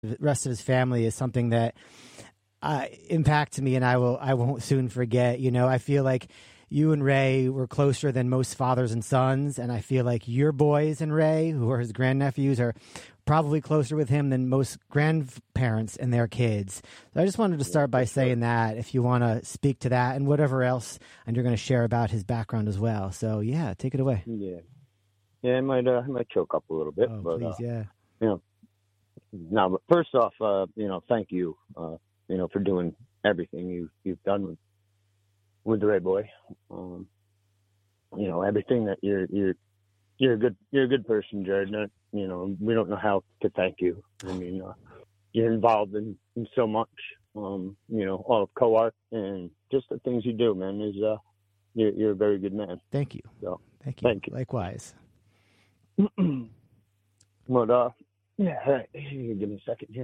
rest of his family is something that impacted me, and I won't soon forget. You know, I feel like you and Ray were closer than most fathers and sons, and I feel like your boys and Ray, who are his grandnephews, are probably closer with him than most grandparents and their kids. So I just wanted to start by saying that, if you want to speak to that and whatever else, and you're going to share about his background as well. So yeah, take it away. Yeah, I might choke up a little bit, Oh, but please, yeah. you know, now, but first off, you know, thank you, you know, for doing everything you've done with the Ray Boy. You know, everything that you're a good person, Jared. You know, we don't know how to thank you. I mean, you're involved in so much. You know, all of COARC and just the things you do, man. Is you're a very good man. Thank you. So thank you. Likewise. But yeah, all right. Give me a second here.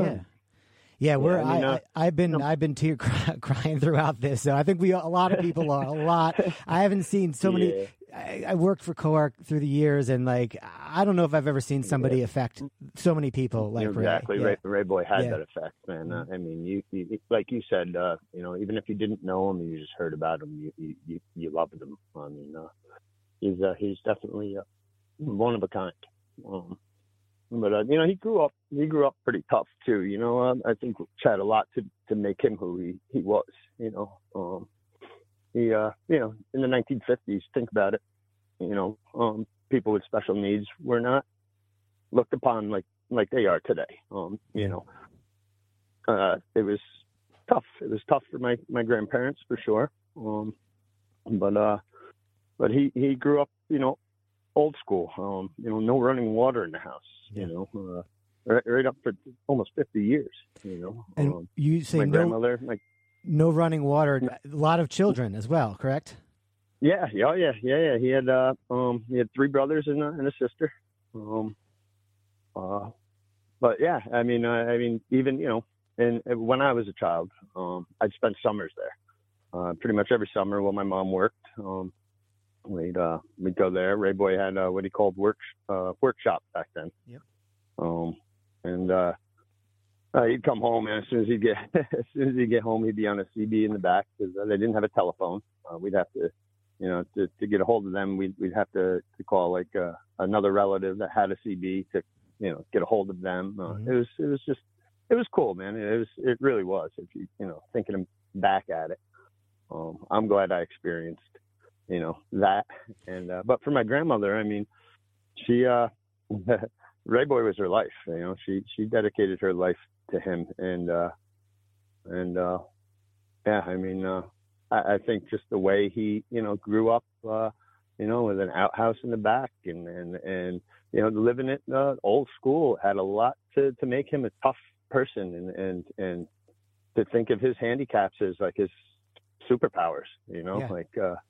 Yeah. I've been tear crying throughout this. So I think a lot of people are a lot. I haven't seen so many. I worked for COARC through the years, and like, I don't know if I've ever seen somebody affect so many people like exactly. Ray. Ray Boy had that effect, man. I mean, you like you said, you know, even if you didn't know him, you just heard about him, you loved him. I mean, he's definitely one of a kind. But you know, he grew up pretty tough too. You know, I think Ch had a lot to make him who he was. You know, you know, in the 1950s, think about it. You know, people with special needs were not looked upon like they are today. You know, it was tough. It was tough for my grandparents for sure. But he grew up, you know, old school. You know, no running water in the house. You know, right up for almost 50 years. You know, and you say my grandmother, no running water. A lot of children as well, correct? Yeah. He had 3 brothers and a sister. But yeah, I mean, even, you know, and when I was a child, I'd spend summers there. Pretty much every summer while my mom worked. We'd go there. Ray Boy had what he called workshop back then. Yep. And he'd come home, and as soon as he'd get home, he'd be on a CB in the back because they didn't have a telephone. We'd have to, you know, to get a hold of them, we'd have to call like another relative that had a CB to, you know, get a hold of them. It was cool, man. It really was. If you know, thinking back at it, I'm glad I experienced, you know, that. And but for my grandmother, I mean, she Ray Boy was her life. You know, she dedicated her life to him, and yeah, I mean, I think just the way he, you know, grew up, you know, with an outhouse in the back, and you know, living it old school had a lot to make him a tough person, and to think of his handicaps as like his superpowers, you know, like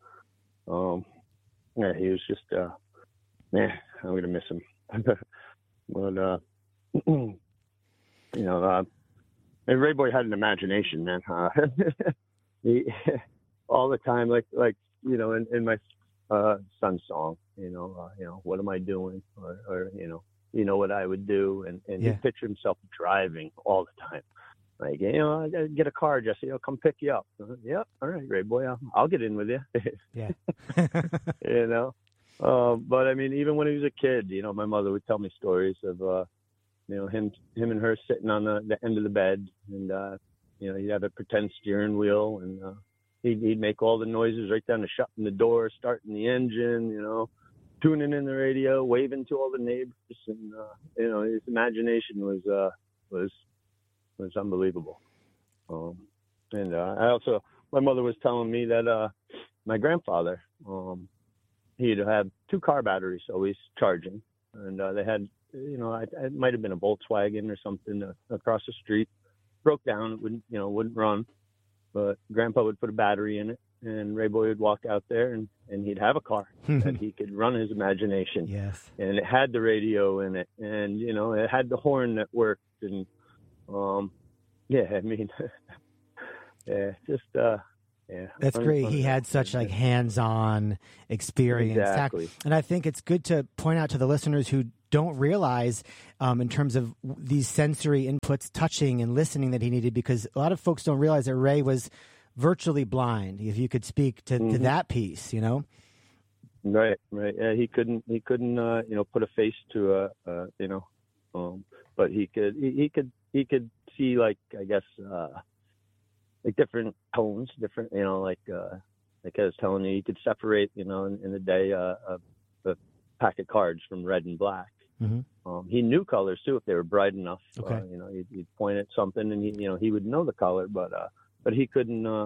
yeah, he was just man, I'm gonna miss him. But you know, and Ray Boy had an imagination, man. He all the time, like you know, in my son's song, you know, what am I doing, or you know what I would do, and he pictured himself driving all the time. Like, you know, I gotta get a car, Jesse. I'll come pick you up. Yep, all right, Ray Boy, I'll get in with you. Yeah. You know. But I mean, even when he was a kid, you know, my mother would tell me stories of, you know, him and her sitting on the end of the bed, and you know, he'd have a pretend steering wheel, and he'd make all the noises right down to shutting the door, starting the engine, you know, tuning in the radio, waving to all the neighbors, and you know, his imagination was unbelievable. And my mother was telling me that my grandfather, he'd have 2 car batteries always charging, and they had, you know, it might have been a Volkswagen or something across the street, broke down, wouldn't run, but Grandpa would put a battery in it, and Ray Boy would walk out there, and he'd have a car that he could run his imagination. Yes. And it had the radio in it, and, you know, it had the horn that worked, and yeah, I mean, yeah, just yeah. That's great. He had such like hands-on experience. Exactly. And I think it's good to point out to the listeners who don't realize in terms of these sensory inputs, touching and listening that he needed, because a lot of folks don't realize that Ray was virtually blind. If you could speak to that piece, Right. Yeah, he couldn't, put a face to but he could see, like, I guess, like different tones, different, like I was telling you, he could separate, in the day, a pack of cards from red and black. Mm-hmm. He knew colors too if they were bright enough. Okay. He'd point at something and he would know the color, but he couldn't,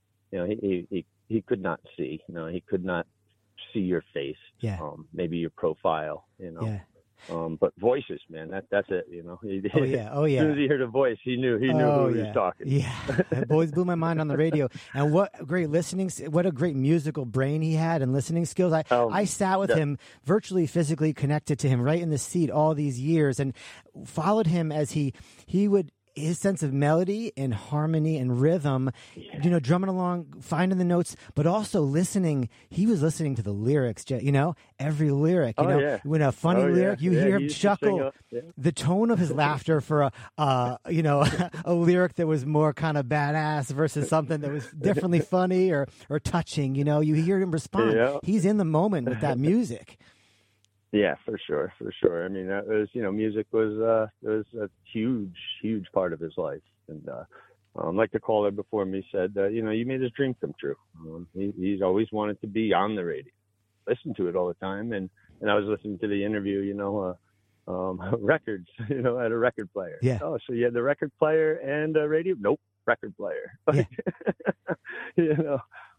he could not see. He could not see your face. Yeah. Maybe your profile. Yeah. But voices, man, that's it. Oh yeah. As soon as he heard a voice, he knew who he was talking. Yeah, that always blew my mind on the radio. And what a great musical brain he had and listening skills. I sat with him, virtually physically connected to him, right in the seat all these years, and followed him as he would. His sense of melody and harmony and rhythm, drumming along, finding the notes, but also listening. He was listening to the lyrics, every lyric. When a funny lyric, you hear him chuckle. The tone of his laughter for a lyric that was more kind of badass versus something that was differently funny or touching. You hear him respond. Yeah. He's in the moment with that music. Yeah, for sure. I mean, that was, music was a huge part of his life. And like the caller before me said, you made his dream come true. He's always wanted to be on the radio, listen to it all the time. And I was listening to the interview, records, at a record player. Yeah. Oh, so you had the record player and a radio? Nope, record player. Yeah.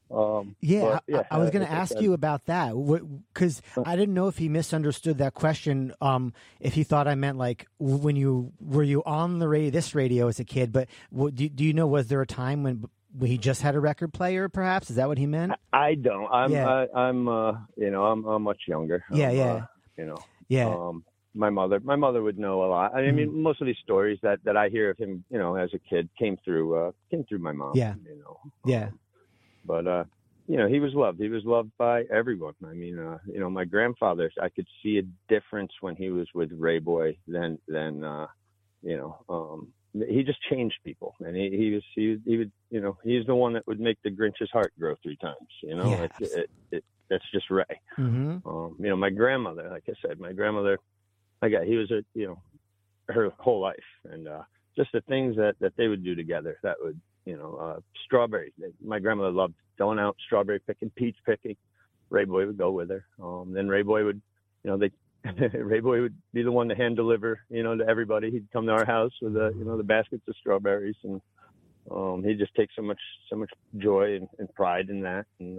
I was going to ask you about that because I didn't know if he misunderstood that question. If he thought I meant like were you on the radio, this radio as a kid? But do you know, was there a time when he just had a record player? Perhaps is that what he meant? I don't. I'm much younger. My mother would know a lot. I mean, most of these stories that I hear of him, as a kid came through my mom. Yeah. But, he was loved. He was loved by everyone. I mean, my grandfather, I could see a difference when he was with Ray Boy than he just changed people. And he would, he's the one that would make the Grinch's heart grow 3 times, Yes. That's just Ray. Mm-hmm. My grandmother, like I said, he was her whole life. And, just the things that they would do together that would, strawberry. My grandmother loved going out strawberry picking, peach picking. Ray Boy would go with her. Then Ray Boy would, Ray Boy would be the one to hand deliver, to everybody. He'd come to our house with the baskets of strawberries, and he'd just take so much joy and pride in that. And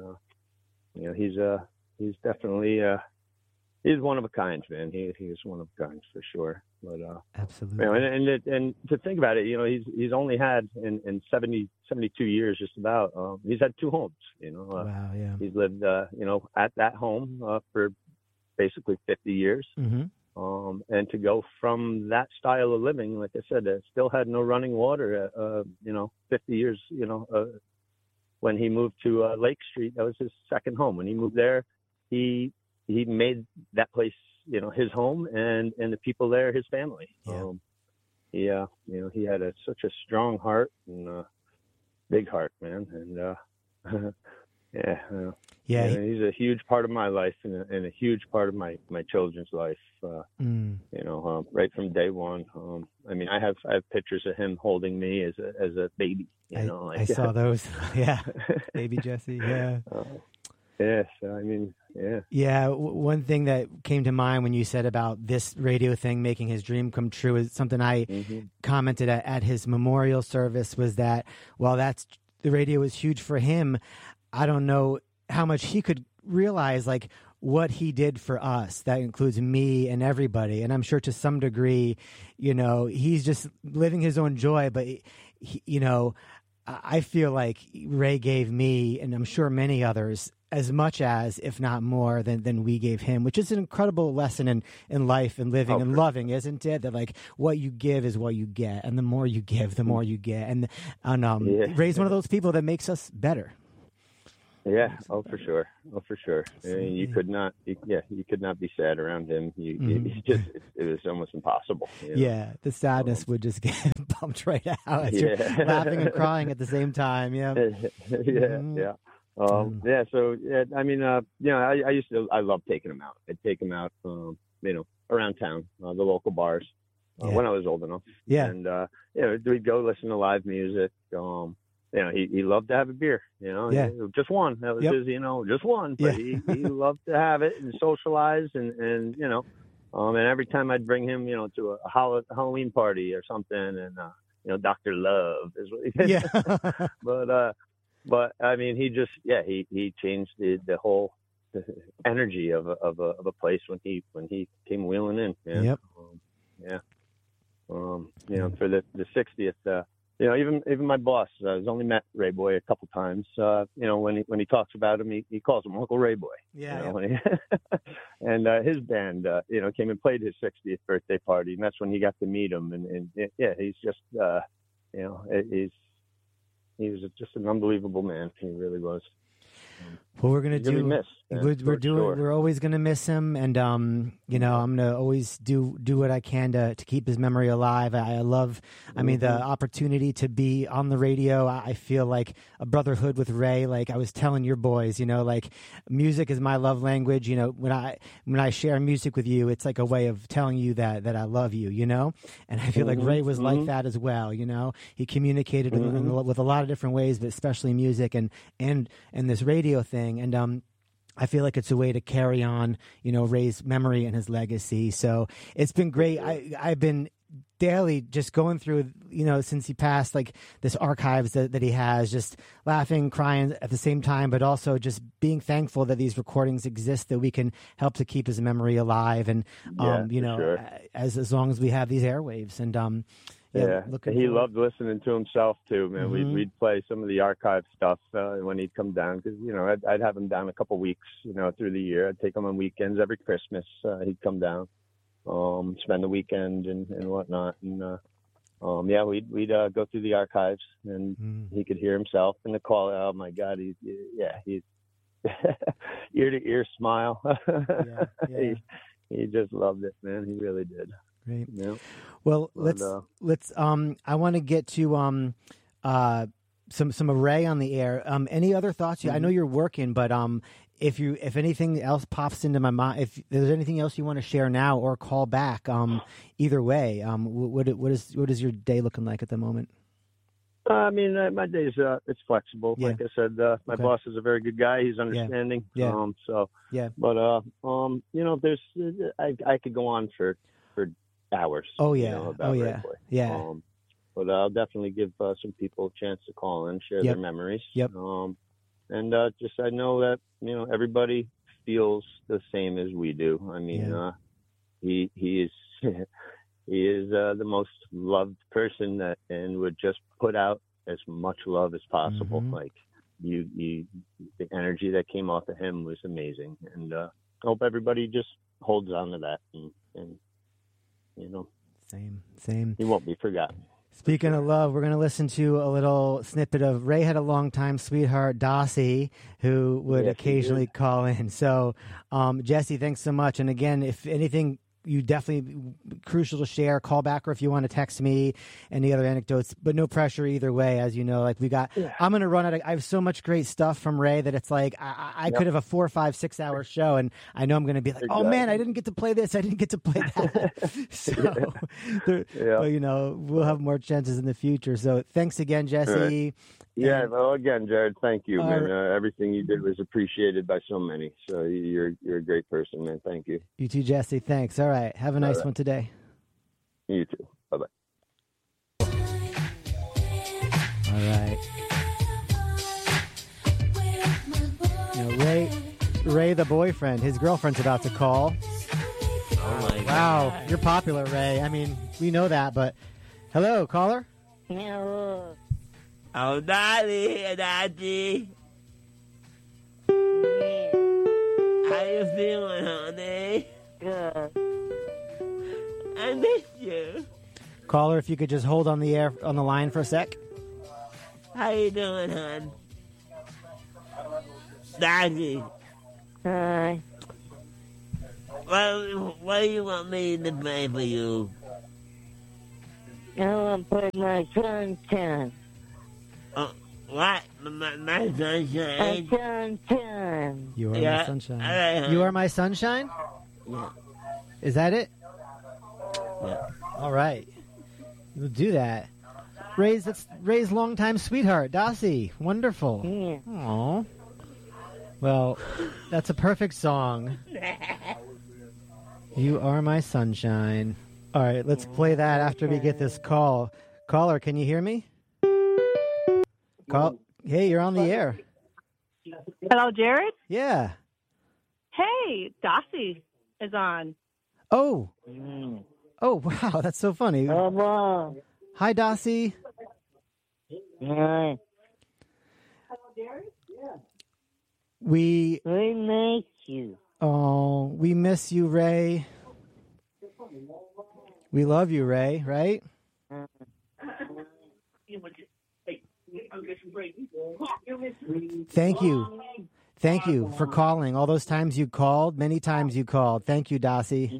he's definitely he's one of a kind, man. He is one of a kind for sure. But absolutely. And to think about it, he's only had in 72 years, just about. He's had 2 homes. Wow, yeah. He's lived, at that home for basically 50 years. Mm-hmm. And to go from that style of living, like I said, still had no running water. 50 years. When he moved to Lake Street, that was his second home. When he moved there, he made that place, his home, and the people there, his family. Yeah. He had such a strong heart and big heart, man. And he's a huge part of my life and a huge part of my children's life. Right from day one. I have pictures of him holding me as a baby. I saw those. Yeah, baby Jesse. Yeah. Yes, yeah. Yeah, one thing that came to mind when you said about this radio thing making his dream come true is something I commented at his memorial service, was that while the radio was huge for him, I don't know how much he could realize like what he did for us. That includes me and everybody. And I'm sure to some degree, he's just living his own joy, but I feel like Ray gave me, and I'm sure many others, as much as, if not more, than we gave him, which is an incredible lesson in life and living and loving, isn't it? That like what you give is what you get, and the more you give, the more you get. And Ray's one of those people that makes us better. Yeah. Oh, for sure. Oh, for sure. I mean, you could not be sad around him. It was almost impossible. Yeah, the sadness would just get bumped right out. You're laughing and crying at the same time. Yeah. Yeah. So I mean, I love taking him out. I'd take him out, around town, the local bars, when I was old enough. Yeah. And we'd go listen to live music. He loved to have a beer, just one. That was his, just one. But he loved to have it and socialize and every time I'd bring him, to a Halloween party or something and, Dr. Love is what he did. Yeah. But I mean, he changed the whole energy of a place when he came wheeling in. Yeah. Yep. For the 60th, even my boss, has only met Ray Boy a couple times. When he talks about him, he calls him Uncle Ray Boy. Yeah. And his band, came and played his 60th birthday party, and that's when he got to meet him. And he's just, he was just an unbelievable man. He really was. Well, we're gonna do. We're always gonna miss him, and I'm gonna always do what I can to keep his memory alive. I love. I mean, the opportunity to be on the radio. I feel like a brotherhood with Ray. Like I was telling your boys, like music is my love language. When I share music with you, it's like a way of telling you that I love you. And I feel like Ray was like that as well. He communicated with a lot of different ways, but especially music and this radio thing. And I feel like it's a way to carry on, Ray's memory and his legacy. So it's been great. I've been daily just going through, since he passed, like this archives that he has, just laughing, crying at the same time, but also just being thankful that these recordings exist, that we can help to keep his memory alive. And, sure. as long as we have these airwaves and, he loved listening to himself too, man. We'd play some of the archive stuff when he'd come down because I'd have him down a couple weeks, through the year. I'd take him on weekends every Christmas. He'd come down, spend the weekend and whatnot, and we'd go through the archives and he could hear himself in the call. Oh my God, he's ear to ear smile. He just loved it, man. He really did. Great. Yeah. Well, let's. I want to get to some Ray on the air. Any other thoughts? I know you're working, but if anything else pops into my mind, if there's anything else you want to share now or call back, either way, what is your day looking like at the moment? I mean, my day's it's flexible. Yeah. Like I said, my boss is a very good guy. He's understanding. Yeah. But there's I could go on for hours. About Ray Boy. Yeah. But I'll definitely give some people a chance to call in, share their memories. Yep. And I know that everybody feels the same as we do. I mean, he is he is the most loved person and would just put out as much love as possible. Like the energy that came off of him was amazing, and I hope everybody just holds on to that and Same. He won't be forgotten. Speaking of love, we're going to listen to a little snippet of Ray had a longtime sweetheart, Dossie, who would occasionally call in. So, Jesse, thanks so much. And again, if anything, you definitely crucial to share, call back, or if you want to text me, any other anecdotes, but no pressure either way. As you know, like I'm going to run out. I have so much great stuff from Ray that it's like, I could have a 4, 5, 6 hour show. And I know I'm going to be like, oh man, I didn't get to play this. I didn't get to play that. But we'll have more chances in the future. So thanks again, Jesse. Yeah. Well, again, Jared, thank you, man. Everything you did was appreciated by so many. So you're a great person, man. Thank you. You too, Jesse. Thanks. All right. Have a nice one today. You too. Bye-bye. All right. Ray, the boyfriend, his girlfriend's about to call. Oh my God. Wow. You're popular, Ray. I mean, we know that, but hello, caller. Hello. Oh, Daddy. How you feeling, honey? Good. I miss you. Caller, if you could just hold on the line for a sec. How you doing, hon? Daddy, Hi. what do you want me to play for you? I want to play my sunshine. What? My sunshine? Sunshine. You are Yeah, my sunshine. all right, You are my sunshine? Yeah. Is that it? Yeah. All right. We'll do that. That's Ray's longtime sweetheart, Dossie. Wonderful. Yeah. Aw. Well, that's a perfect song. You are my sunshine. All right, let's play that after we get this call. Caller, can you hear me? Hey, you're on the air. Hello, Jared. Yeah. Hey, Dossie is on. Oh. Oh, wow, that's so funny. Come on. Hi, Dossie. Hi. We miss you. Oh, we miss you, Ray. We love you, Ray, right? Thank you. Thank you for calling. All those times you called, many times you called. Thank you, Dossie.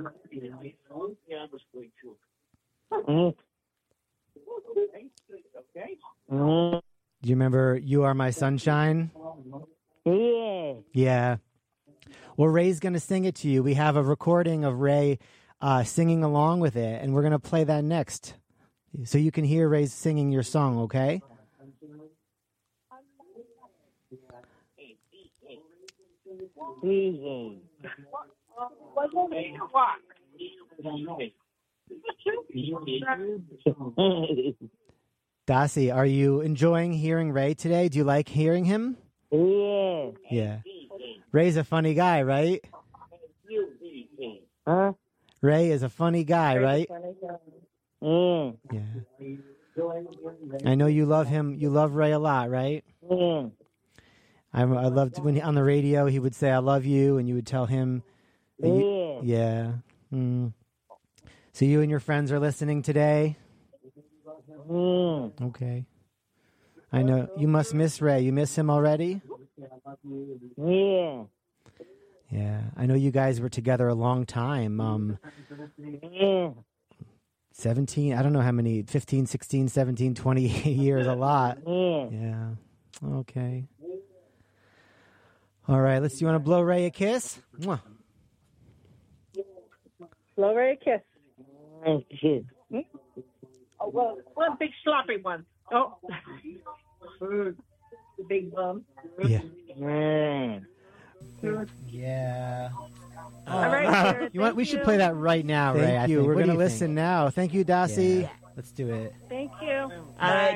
Do you remember You Are My Sunshine? Yeah. Yeah. Well, Ray's going to sing it to you. We have a recording of Ray singing along with it, and we're going to play that next. So you can hear Ray singing your song, okay? Dossie, are you enjoying hearing Ray today? Do you like hearing him? Yeah. Yeah. Ray's a funny guy, right? Huh? Ray is a funny guy, right? Yeah. Yeah. I know you love him. You love Ray a lot, right? Yeah. I loved when on the radio he would say, "I love you," and you would tell him. Yeah. Yeah. Mm. So you and your friends are listening today? Yeah. Okay. I know you must miss Ray. You miss him already? Yeah. Yeah. I know you guys were together a long time. Yeah. 17, I don't know how many, 15, 16, 17, 20 years, a lot. Yeah. Yeah. Okay. All right, you want to blow Ray a kiss? Mwah. Blow Ray a kiss. Thank you. Oh, well, one big sloppy one. Oh. The big bum. Yeah. Yeah. Yeah. All right, Jared, We should play that right now, Ray. Thank you. We're What going do to you listen think? now. Thank you, Dossie. Yeah. Let's do it. Thank you. All right.